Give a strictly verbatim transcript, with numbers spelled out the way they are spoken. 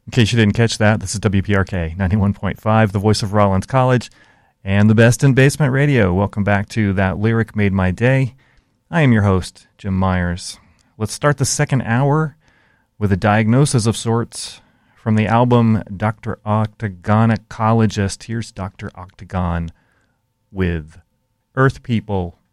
In case you didn't catch that, this is W P R K ninety-one point five, the voice of Rollins College, and the best in basement radio. Welcome back to That Lyric Made My Day. I am your host, Jim Myers. Let's start the second hour with a diagnosis of sorts from the album Doctor Octagonecologist. Here's Doctor Octagon with Earth People.